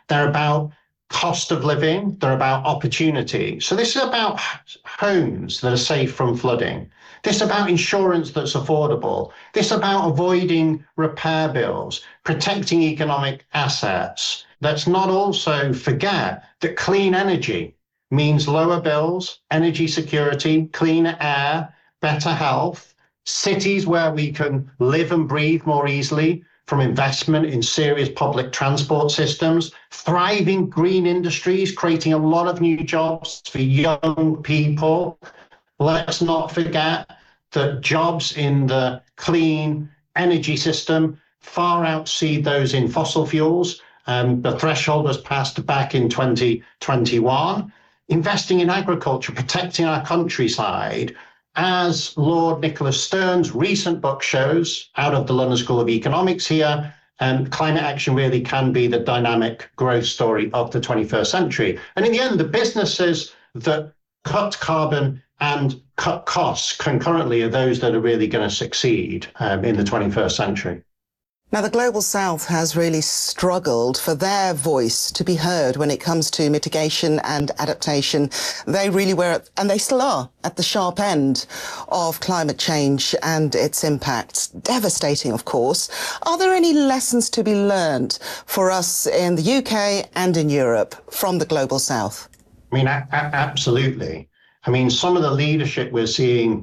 they're about cost of living, they're about opportunity. So this is about homes that are safe from flooding. This is about insurance that's affordable. This is about avoiding repair bills, protecting economic assets. Let's not also forget that clean energy means lower bills, energy security, cleaner air, better health, cities where we can live and breathe more easily from investment in serious public transport systems, thriving green industries, creating a lot of new jobs for young people. Let's not forget that jobs in the clean energy system far exceed those in fossil fuels. The threshold was passed back in 2021. Investing in agriculture, protecting our countryside, as Lord Nicholas Stern's recent book shows, out of the London School of Economics here, climate action really can be the dynamic growth story of the 21st century. And in the end, the businesses that cut carbon and cut costs concurrently are those that are really going to succeed in the 21st century. Now, the Global South has really struggled for their voice to be heard when it comes to mitigation and adaptation. They really were, and they still are, at the sharp end of climate change and its impacts. Devastating, of course. Are there any lessons to be learned for us in the UK and in Europe from the Global South? I mean, absolutely. I mean, some of the leadership we're seeing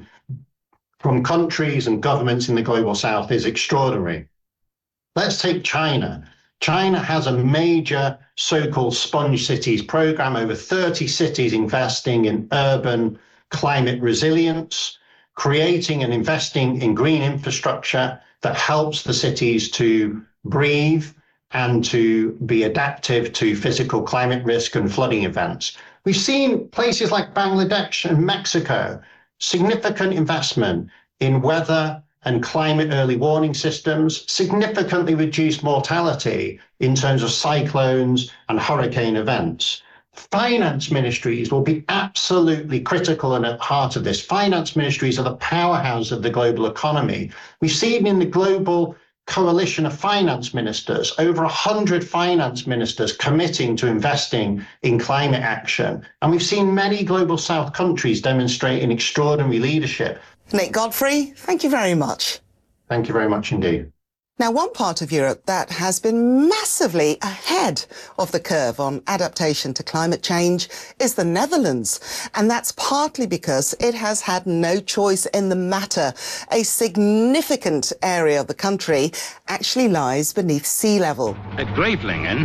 from countries and governments in the Global South is extraordinary. Let's take China. China has a major so-called sponge cities program, over 30 cities investing in urban climate resilience, creating and investing in green infrastructure that helps the cities to breathe and to be adaptive to physical climate risk and flooding events. We've seen places like Bangladesh and Mexico, significant investment in weather and climate early warning systems, significantly reduced mortality in terms of cyclones and hurricane events. Finance ministries will be absolutely critical and at the heart of this. Finance ministries are the powerhouse of the global economy. We've seen in the global coalition of finance ministers, over 100 finance ministers committing to investing in climate action. And we've seen many Global South countries demonstrating extraordinary leadership. Nick Godfrey, thank you very much. Thank you very much indeed. Now, one part of Europe that has been massively ahead of the curve on adaptation to climate change is the Netherlands. And that's partly because it has had no choice in the matter. A significant area of the country actually lies beneath sea level. At Gravelingen,